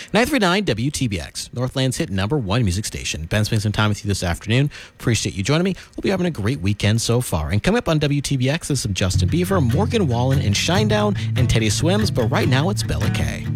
939 WTBX, Northland's hit #1 music station. Ben spending some time with you this afternoon. Appreciate you joining me. We'll be having a great weekend so far. And coming up on WTBX is some Justin Bieber, Morgan Wallen, and Shinedown, and Teddy Swims. But right now, it's Bella Kay.